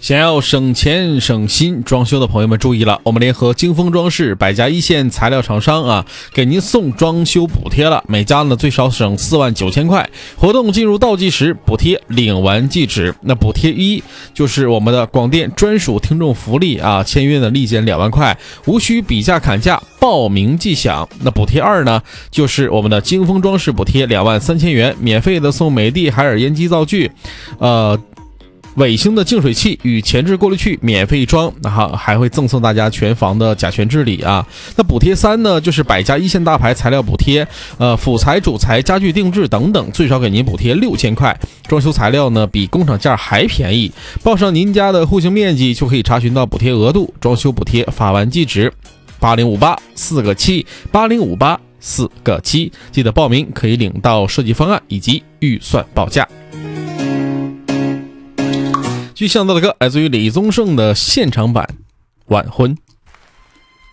想要省钱省心装修的朋友们注意了，我们联合京风装饰、百家一线材料厂商啊，给您送装修补贴了，每家呢最少省49000块。活动进入倒计时，补贴领完即止。那补贴一就是我们的广电专属听众福利啊，签约呢立减2万块，无需比价砍价，报名即享。那补贴二呢，就是我们的京风装饰补贴23000元，免费的送美的海尔烟机灶具，伟星的净水器与前置过滤器免费装，还会赠送大家全房的甲醛治理啊。那补贴三呢，就是百家一线大牌材料补贴，辅材、主材、家具定制等等，最少给您补贴6000块。装修材料呢比工厂价还便宜，报上您家的户型面积就可以查询到补贴额度，装修补贴发完即止。8058-4个7，8058-4个7，记得报名可以领到设计方案以及预算报价。继续想到的歌来自于李宗盛的现场版《晚婚》。